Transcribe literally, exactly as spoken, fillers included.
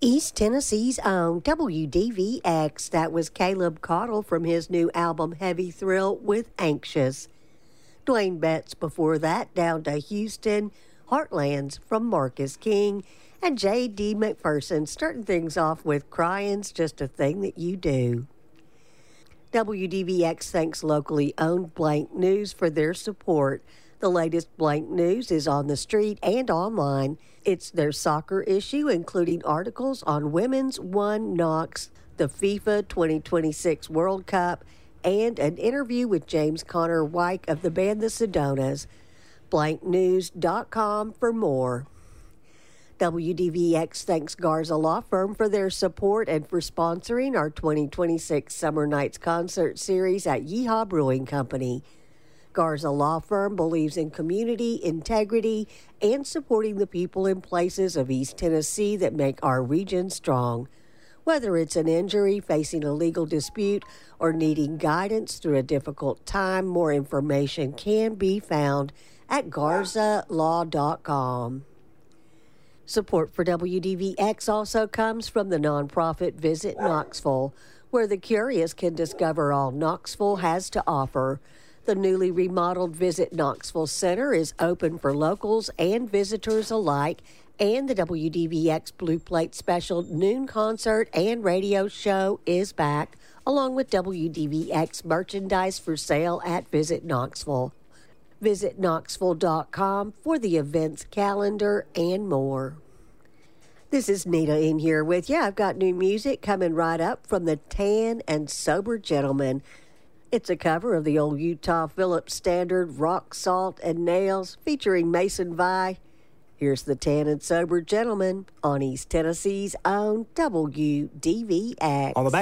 East Tennessee's own W D V X. That was Caleb Cottle from his new album Heavy Thrill with Anxious. Dwayne Betts before that, Down to Houston. Heartlands from Marcus King. And J D. McPherson starting things off with Crying's Just a Thing That You Do. W D V X thanks locally owned Blank News for their support. The latest Blank News is on the street and online. It's their soccer issue, including articles on Women's One Knox, the FIFA twenty twenty-six World Cup, and an interview with James Connor Wyke of the band The Sedonas. blank news dot com for more. W D V X thanks Garza Law Firm for their support and for sponsoring our twenty twenty-six Summer Nights concert series at Yeehaw Brewing Company. Garza Law Firm believes in community, integrity, and supporting the people and places of East Tennessee that make our region strong. Whether it's an injury, facing a legal dispute, or needing guidance through a difficult time, more information can be found at garza law dot com. Support for W D V X also comes from the nonprofit Visit Knoxville, where the curious can discover all Knoxville has to offer. The newly remodeled Visit Knoxville Center is open for locals and visitors alike, and the W D V X Blue Plate Special noon concert and radio show is back, along with W D V X merchandise for sale at Visit Knoxville. Visit knoxville dot com for the events calendar and more. This is Nita in here with you. I've got new music coming right up from the Tan and Sober Gentleman. It's a cover of the old Utah Phillips standard Rock, Salt, and Nails featuring Mason Vi. Here's the Tan and Sober Gentleman on East Tennessee's own W D V X. On the back